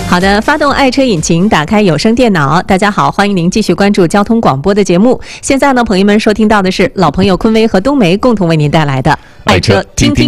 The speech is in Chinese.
好的，发动爱车引擎，打开有声电脑。大家好，欢迎您继续关注交通广播的节目。现在呢，朋友们收听到的是老朋友昆威和冬梅共同为您带来的爱车听听